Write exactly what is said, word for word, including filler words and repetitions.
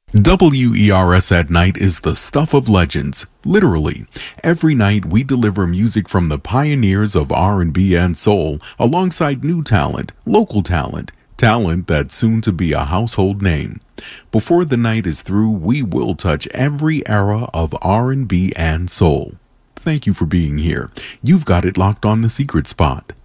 W E R S at Night is the stuff of legends, literally. Every night we deliver music from the pioneers of R and B and soul, alongside new talent, local talent, talent that's soon to be a household name. Before the night is through, we will touch every era of R and B and soul. Thank you for being here. You've got it locked on The Secret Spot.